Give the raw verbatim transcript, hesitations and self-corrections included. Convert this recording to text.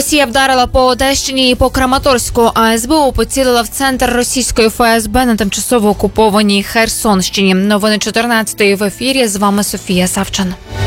Росія вдарила по Одещині і по Краматорську, а ес бе у поцілила в центр російської еф ес бе на тимчасово окупованій Херсонщині. Новини чотирнадцятої в ефірі. З вами Софія Савчан.